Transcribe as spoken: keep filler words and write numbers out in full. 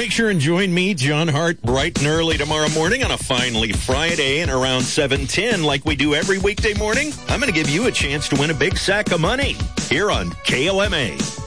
Make sure and join me, John Hart, bright and early tomorrow morning on a finally Friday and around seven ten like we do every weekday morning. I'm going to give you a chance to win a big sack of money here on K L M A.